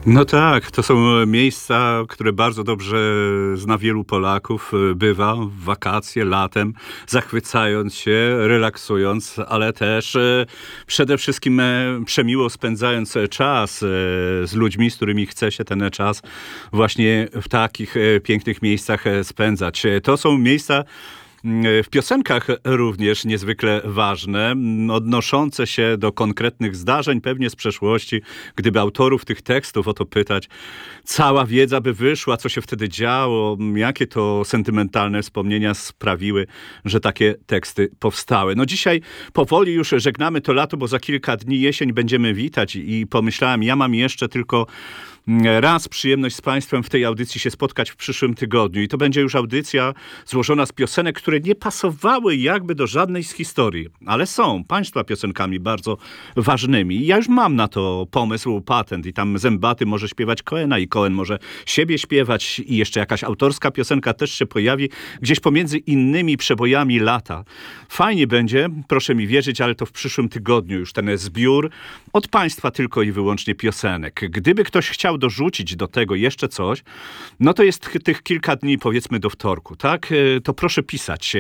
No tak, to są miejsca, które bardzo dobrze zna wielu Polaków. Bywa w wakacje, latem, zachwycając się, relaksując, ale też przede wszystkim przemiło spędzając czas z ludźmi, z którymi chce się ten czas właśnie w takich pięknych miejscach spędzać. To są miejsca w piosenkach również niezwykle ważne, odnoszące się do konkretnych zdarzeń, pewnie z przeszłości. Gdyby autorów tych tekstów o to pytać, cała wiedza by wyszła, co się wtedy działo, jakie to sentymentalne wspomnienia sprawiły, że takie teksty powstały. No dzisiaj powoli już żegnamy to lato, bo za kilka dni jesień będziemy witać i pomyślałem, ja mam jeszcze tylko raz przyjemność z Państwem w tej audycji się spotkać w przyszłym tygodniu. I to będzie już audycja złożona z piosenek, które nie pasowały jakby do żadnej z historii, ale są Państwa piosenkami bardzo ważnymi. I ja już mam na to pomysł, patent i tam Zębaty może śpiewać Cohena i Cohen może siebie śpiewać i jeszcze jakaś autorska piosenka też się pojawi gdzieś pomiędzy innymi przebojami lata. Fajnie będzie, proszę mi wierzyć, ale to w przyszłym tygodniu już ten zbiór od Państwa tylko i wyłącznie piosenek. Gdyby ktoś chciał dorzucić do tego jeszcze coś, no to jest tych kilka dni, powiedzmy do wtorku, tak? To proszę pisać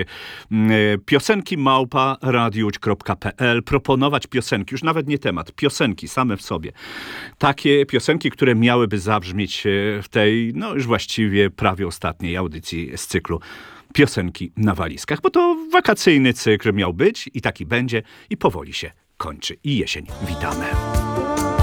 piosenki@radiuć.pl, proponować piosenki, już nawet nie temat, piosenki same w sobie. Takie piosenki, które miałyby zabrzmieć w tej, no już właściwie prawie ostatniej audycji z cyklu Piosenki na walizkach, bo to wakacyjny cykl miał być i taki będzie i powoli się kończy. I jesień. Witamy.